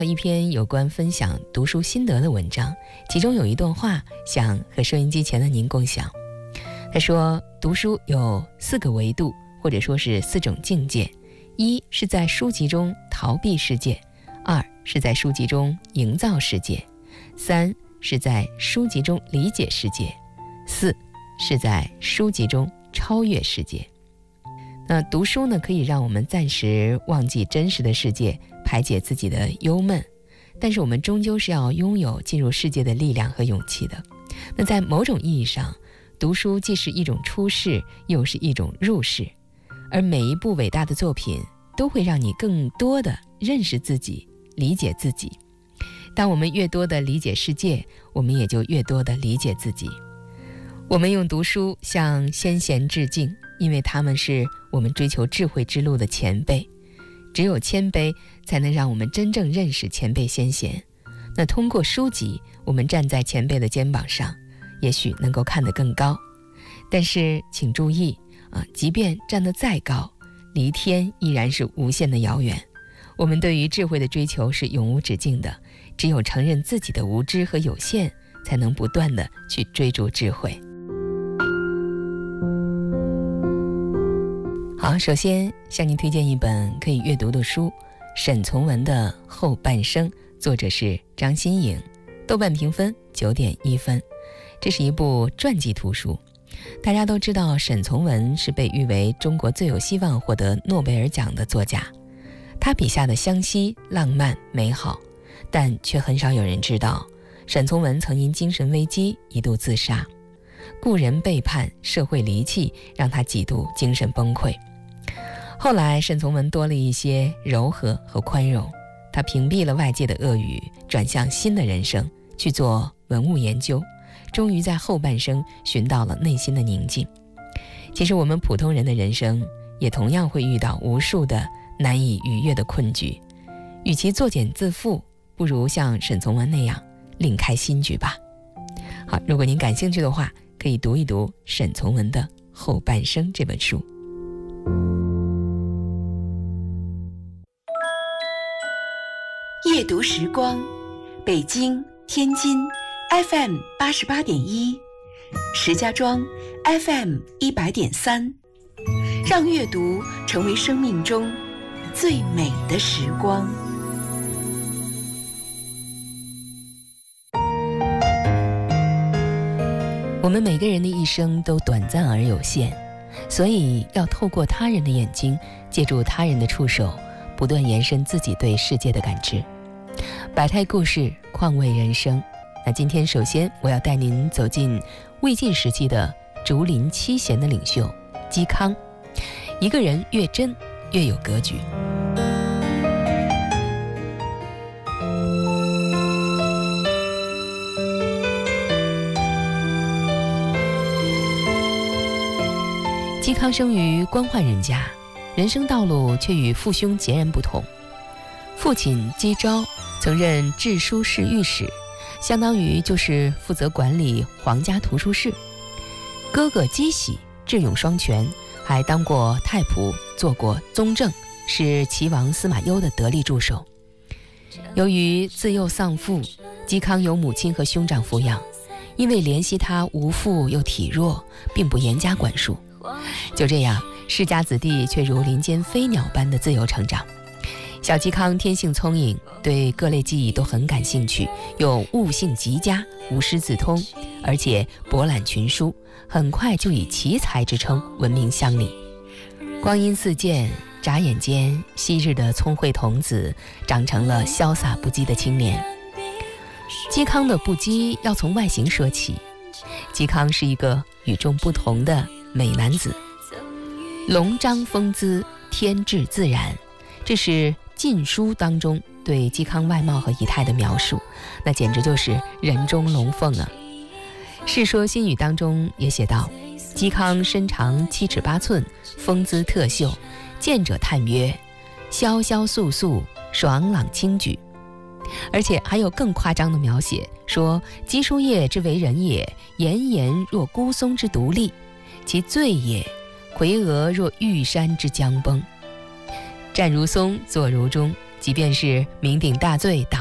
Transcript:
一篇有关分享读书心得的文章，其中有一段话想和收音机前的您共享。他说，读书有4个维度，或者说是4种境界。1是在书籍中逃避世界，2是在书籍中营造世界，3是在书籍中理解世界，4是在书籍中超越世界。那读书呢，可以让我们暂时忘记真实的世界，排解自己的忧闷，但是我们终究是要拥有进入世界的力量和勇气的。那在某种意义上，读书既是一种出世，又是一种入世，而每一部伟大的作品都会让你更多的认识自己，理解自己。当我们越多的理解世界，我们也就越多的理解自己。我们用读书向先贤致敬，因为他们是我们追求智慧之路的前辈。只有谦卑，才能让我们真正认识前辈先贤。那通过书籍，我们站在前辈的肩膀上，也许能够看得更高。但是请注意即便站得再高，离天依然是无限的遥远。我们对于智慧的追求是永无止境的，只有承认自己的无知和有限，才能不断地去追逐智慧。好，首先向您推荐一本可以阅读的书，沈从文的《后半生》，作者是张新颖，豆瓣评分9.1分。这是一部传记图书。大家都知道，沈从文是被誉为中国最有希望获得诺贝尔奖的作家。他笔下的湘西浪漫美好，但却很少有人知道，沈从文曾因精神危机一度自杀。故人背叛，社会离弃，让他几度精神崩溃。后来沈从文多了一些柔和和宽容，他屏蔽了外界的恶语，转向新的人生，去做文物研究，终于在后半生寻到了内心的宁静。其实我们普通人的人生也同样会遇到无数的难以逾越的困局，与其作茧自缚，不如像沈从文那样另开新局吧。好，如果您感兴趣的话，可以读一读沈从文的《后半生》这本书。 夜读时光，北京、天津 FM 88.1，石家庄 FM 100.3，让阅读成为生命中最美的时光。 我们每个人的一生都短暂而有限，所以要透过他人的眼睛，借助他人的触手，不断延伸自己对世界的感知。百态故事，况味人生。那今天首先我要带您走进魏晋时期的竹林七贤的领袖嵇康。一个人越真，越有格局。嵇康生于官宦人家，人生道路却与父兄截然不同。父亲嵇昭曾任治书侍御史，相当于就是负责管理皇家图书室。哥哥嵇喜智勇双全，还当过太仆，做过宗正，是齐王司马攸的得力助手。由于自幼丧父，嵇康由母亲和兄长抚养，因为怜惜他无父又体弱，并不严加管束。就这样，世家子弟却如林间飞鸟般的自由成长。小嵇康天性聪颖，对各类技艺都很感兴趣，又悟性极佳，无师自通，而且博览群书，很快就以奇才之称闻名乡里。光阴似箭，眨眼间，昔日的聪慧童子长成了潇洒不羁的青年。嵇康的不羁要从外形说起。嵇康是一个与众不同的美男子，龙章风姿，天质自然，这是《晋书》当中对嵇康外貌和仪态的描述，那简直就是人中龙凤啊。《世说新语》当中也写道，嵇康身长7尺8寸，风姿特秀，见者叹曰：萧萧肃肃，爽朗清举。而且还有更夸张的描写，说嵇叔夜之为人也，炎炎若孤松之独立，其醉也，魁峨若玉山之将崩。站如松，坐如钟， 即便是酩酊大醉